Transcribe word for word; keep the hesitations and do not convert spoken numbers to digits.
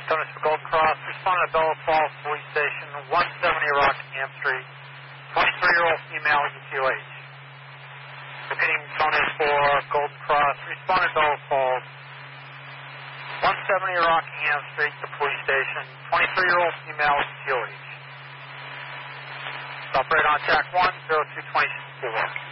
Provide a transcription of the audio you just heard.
seven for Golden Cross. Responding to Bella Falls Police Station, one seventy Rockingham Street. twenty-three-year-old female E Q H. Repeating Tony for Golden Cross. Responding to Bella Falls. one seventy Rockingham Street, the police station. twenty-three-year-old female E Q H. Operate on track one, zero two two four.